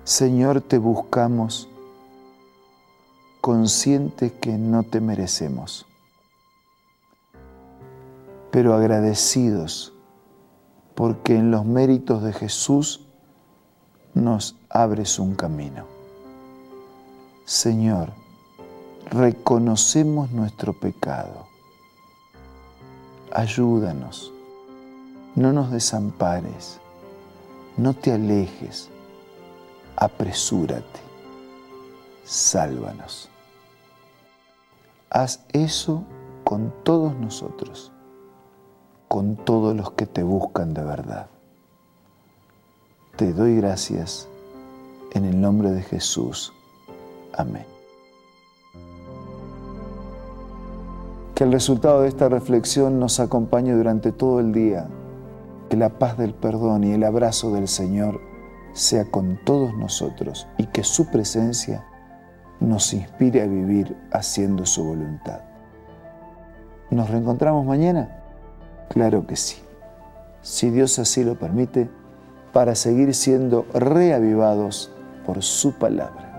Señor, te buscamos, conscientes que no te merecemos, pero agradecidos porque en los méritos de Jesús nos abres un camino. Señor, reconocemos nuestro pecado. Ayúdanos, no nos desampares, no te alejes, apresúrate, sálvanos. Haz eso con todos nosotros, con todos los que te buscan de verdad. Te doy gracias en el nombre de Jesús. Amén. Que el resultado de esta reflexión nos acompañe durante todo el día. Que la paz del perdón y el abrazo del Señor sea con todos nosotros y que su presencia nos inspire a vivir haciendo su voluntad. ¿Nos reencontramos mañana? Claro que sí. Si Dios así lo permite, para seguir siendo reavivados por su palabra.